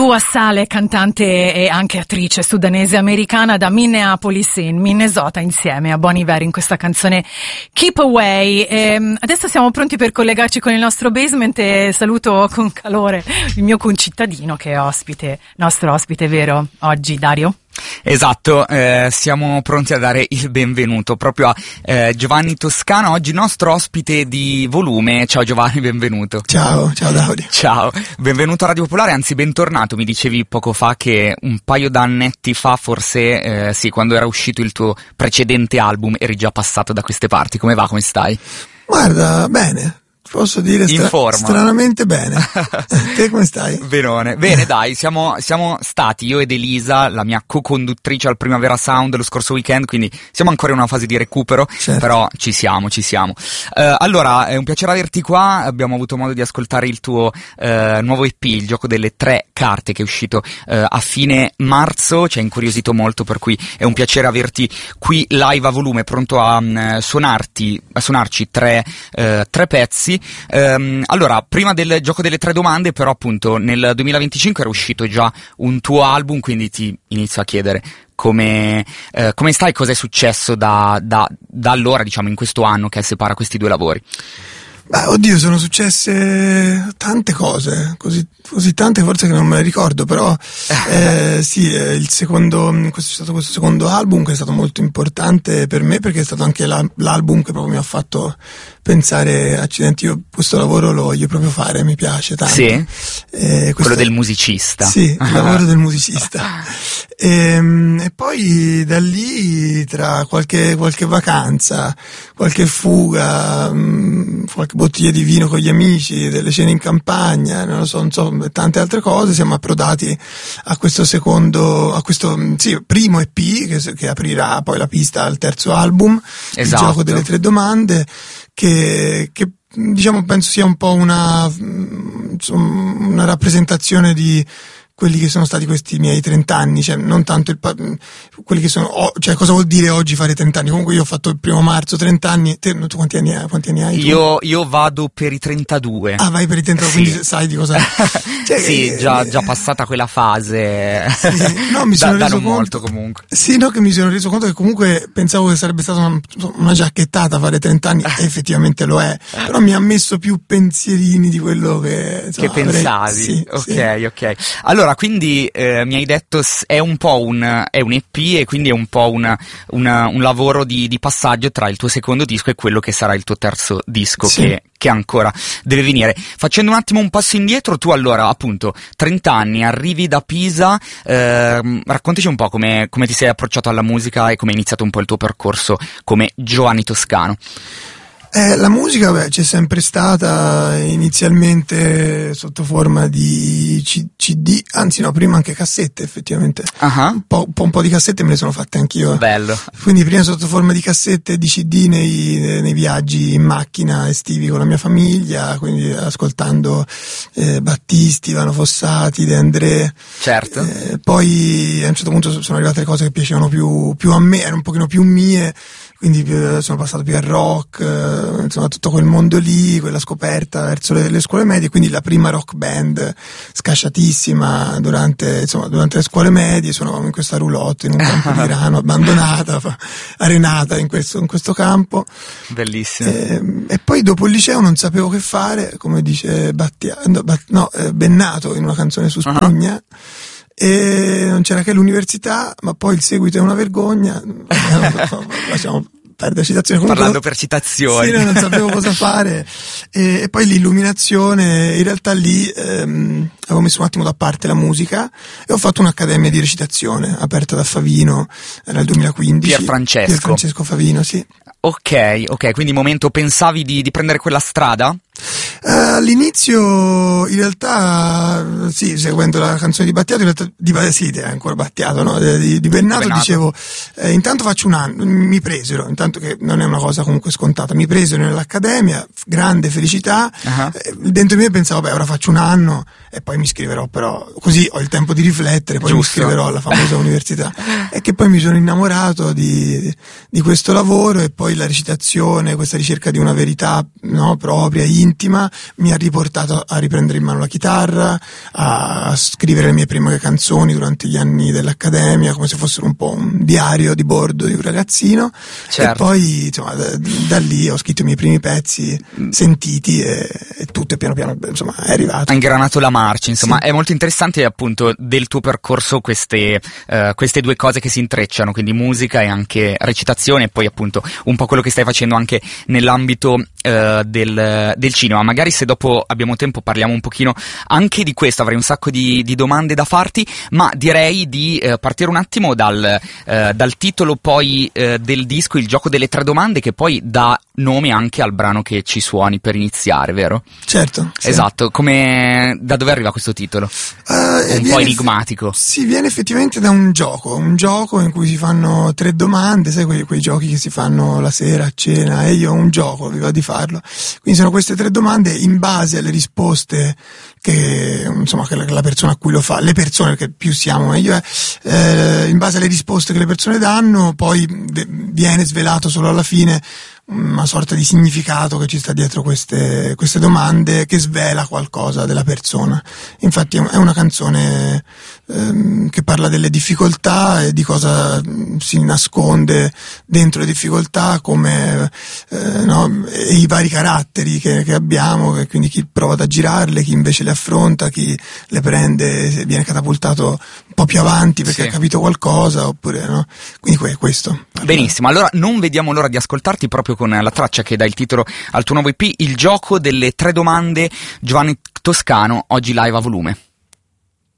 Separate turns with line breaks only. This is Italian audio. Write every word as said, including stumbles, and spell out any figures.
Dua Saleh, cantante e anche attrice sudanese americana da Minneapolis in Minnesota, insieme a Bon Iver in questa canzone Keep Away. E adesso siamo pronti per collegarci con il nostro basement e saluto con calore il mio concittadino che è ospite, nostro ospite vero oggi, Dario.
Esatto, eh, siamo pronti a dare il benvenuto proprio a eh, Giovanni Toscano, oggi nostro ospite di volume. Ciao Giovanni, benvenuto.
Ciao, ciao Dario.
Ciao, benvenuto a Radio Popolare, anzi bentornato. Mi dicevi poco fa che un paio d'annetti fa, forse, eh, sì, quando era uscito il tuo precedente album, eri già passato da queste parti. Come va, come stai?
Guarda, bene. Posso dire stra- stranamente bene. Te come stai?
Benone. Bene, dai, siamo, siamo stati io ed Elisa, la mia co-conduttrice al Primavera Sound lo scorso weekend, quindi siamo ancora in una fase di recupero, certo. Però ci siamo, ci siamo. Uh, allora, è un piacere averti qua, abbiamo avuto modo di ascoltare il tuo uh, nuovo E P, il gioco delle tre carte che è uscito uh, a fine marzo, ci ha incuriosito molto, per cui è un piacere averti qui live a volume, pronto a um, suonarti, a suonarci tre, uh, tre pezzi. Um, allora, prima del gioco delle tre domande, però appunto nel duemilaventicinque era uscito già un tuo album, quindi ti inizio a chiedere come, eh, come stai, cosa è successo da, da, da allora, diciamo, in questo anno che separa questi due lavori.
Beh, oddio, sono successe tante cose, così, così tante forse che non me le ricordo, però eh, sì, eh, il secondo, questo è stato questo secondo album che è stato molto importante per me, perché è stato anche la, l'album che proprio mi ha fatto pensare, accidenti, io questo lavoro lo voglio proprio fare, mi piace tanto.
Sì?
Eh, questo,
quello del musicista.
Sì, il lavoro del musicista. E, e poi da lì, tra qualche, qualche vacanza, qualche fuga, mh, qualche bottiglie di vino con gli amici, delle cene in campagna, non lo so, non so, tante altre cose, siamo approdati a questo secondo, a questo, sì, primo E P che, che aprirà poi la pista al terzo album, esatto. Il gioco delle tre domande, che, che diciamo penso sia un po' una, insomma, una rappresentazione di quelli che sono stati questi miei trent'anni, cioè non tanto il pa- quelli che sono, oh, cioè cosa vuol dire oggi fare trent'anni? Comunque io ho fatto il primo marzo trent'anni, te, tu quanti anni hai? Quanti anni hai tu?
Io, io vado per i trentadue.
Ah, vai per i trentadue, sì. Quindi sai di cosa. Cioè,
sì,
eh,
già, già passata quella fase.
Sì, no, mi sono
da,
reso
da non
conto,
molto comunque.
Sì, no, che mi sono reso conto che comunque pensavo che sarebbe stata una, una giacchettata fare trent'anni, e effettivamente lo è, però mi ha messo più pensierini di quello che, insomma,
che pensavi.
Avrei, sì,
ok,
sì.
ok. Allora, quindi eh, mi hai detto è un po' un, è un E P e quindi è un po' una, una, un lavoro di, di passaggio tra il tuo secondo disco e quello che sarà il tuo terzo disco, sì. che, che ancora deve venire. Facendo un attimo un passo indietro, tu allora appunto trenta anni, arrivi da Pisa, eh, raccontaci un po' come, come ti sei approcciato alla musica e come è iniziato un po' il tuo percorso come Giovanni Toscano.
Eh, la musica, beh, c'è sempre stata inizialmente sotto forma di C- CD, anzi no, prima anche cassette effettivamente. Uh-huh. Un po', un po', un po' di cassette me le sono fatte anch'io.
Bello.
Quindi prima sotto forma di cassette e di C D nei, nei viaggi in macchina estivi con la mia famiglia, quindi ascoltando eh, Battisti, Ivano Fossati, De André.
Certo.
Eh, poi a un certo punto sono arrivate le cose che piacevano più, più a me, erano un pochino più mie. Quindi sono passato più al rock, eh, insomma tutto quel mondo lì, quella scoperta verso le, le scuole medie, quindi la prima rock band scasciatissima durante, insomma, durante le scuole medie, suonavamo in questa roulotte in un campo di grano, abbandonata, arenata in questo, in questo campo.
Bellissimo.
E, e poi dopo il liceo non sapevo che fare, come dice Battia, no, Bat, no eh, Bennato in una canzone su Spugna. Uh-huh. E non c'era che l'università, ma poi il seguito è una vergogna. Lasciamo perdere citazioni. Comunque,
parlando per citazioni,
sì, no, non sapevo cosa fare. E, e poi l'illuminazione, in realtà lì ehm, avevo messo un attimo da parte la musica e ho fatto un'accademia di recitazione aperta da Favino nel duemilaquindici.
Pier Francesco.
Pier Francesco Favino, sì.
Ok, ok, quindi momento pensavi di, di prendere quella strada?
Uh, all'inizio in realtà sì, seguendo la canzone di Battiato, in realtà di, sì, ancora Battiato, no? di, di Bennato, Bennato dicevo eh, intanto faccio un anno, mi presero, intanto che non è una cosa comunque scontata, mi presero nell'accademia, grande felicità. Uh-huh. eh, dentro di me pensavo beh ora faccio un anno e poi mi iscriverò, però così ho il tempo di riflettere, poi Giusto. mi iscriverò alla famosa università. E che poi mi sono innamorato di, di questo lavoro, e poi la recitazione, questa ricerca di una verità, no, propria, intima, mi ha riportato a riprendere in mano la chitarra, a scrivere le mie prime canzoni durante gli anni dell'accademia, come se fossero un po' un diario di bordo di un ragazzino. Certo. E poi insomma da, da lì ho scritto i miei primi pezzi sentiti e, e tutto piano piano insomma è arrivato.
Ha ingranato la marcia, insomma. Sì. È molto interessante appunto del tuo percorso queste, uh, queste due cose che si intrecciano, quindi musica e anche recitazione, e poi appunto un po' quello che stai facendo anche nell'ambito uh, del, del cinema. Magari se dopo abbiamo tempo parliamo un pochino anche di questo, avrei un sacco di, di domande da farti, ma direi di uh, partire un attimo dal, uh, dal titolo poi uh, del disco, Il gioco delle tre domande, che poi dà nome anche al brano che ci suoni per iniziare, vero?
Certo. Sì.
Esatto, come da dove arriva questo titolo?
Uh,
un
viene,
po' enigmatico.
Sì, viene effettivamente da un gioco, un gioco in cui si fanno tre domande, sai quei, quei giochi che si fanno la sera a cena, e io ho un gioco, vi va di farlo. Quindi sono queste tre domande in base alle risposte che, insomma, che la, che la persona a cui lo fa, le persone, che più siamo meglio è, eh, in base alle risposte che le persone danno, poi viene svelato solo alla fine una sorta di significato che ci sta dietro queste, queste domande, che svela qualcosa della persona. Infatti è una canzone ehm, che parla delle difficoltà e di cosa si nasconde dentro le difficoltà, come eh, no, e i vari caratteri che, che abbiamo, e quindi chi prova ad aggirarle, chi invece le affronta, chi le prende e viene catapultato un po' più avanti perché sì. ha capito qualcosa, oppure no. Quindi que- questo.
Benissimo, allora non vediamo l'ora di ascoltarti proprio con la traccia che dà il titolo al tuo nuovo E P, Il gioco delle tre domande, Giovanni Toscano, oggi live a volume.